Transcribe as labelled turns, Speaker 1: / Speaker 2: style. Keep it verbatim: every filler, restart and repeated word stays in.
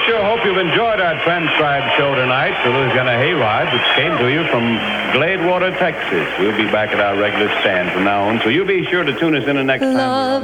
Speaker 1: sure hope you've enjoyed our transcribed show tonight, the Louisiana Hayride, which came to you from Gladewater, Texas. We'll be back at our regular stand from now on, so you be sure to tune us in the next time.